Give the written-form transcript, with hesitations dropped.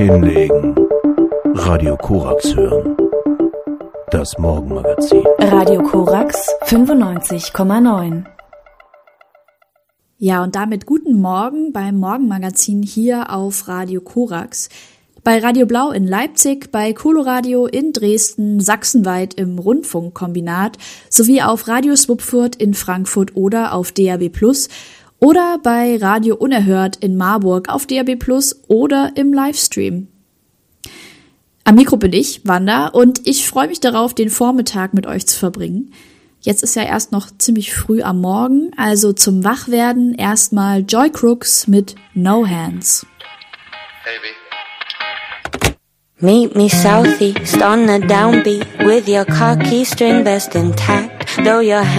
Hinlegen. Radio Korax hören. Das Morgenmagazin. Radio Korax 95,9. Ja, und damit guten Morgen beim Morgenmagazin hier auf Radio Korax. Bei Radio Blau in Leipzig, bei Coloradio in Dresden, sachsenweit im Rundfunkkombinat sowie auf Radio Swupfurt in Frankfurt oder auf DAB+ oder bei Radio Unerhört in Marburg auf DAB+ oder im Livestream. Am Mikro bin ich, Wanda, und ich freue mich darauf, den Vormittag mit euch zu verbringen. Jetzt ist ja erst noch ziemlich früh am Morgen, also zum Wachwerden erstmal Joy Crooks mit No Hands. Meet me southeast on the downbeat with your khaki string vest intact, though your